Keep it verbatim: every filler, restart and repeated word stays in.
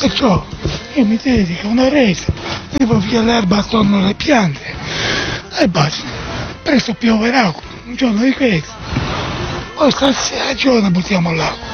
Perciò io mi dedico a una resa, devo via l'erba attorno alle piante e basta. Presto pioverà un giorno di questo, poi stasera giorno buttiamo l'acqua.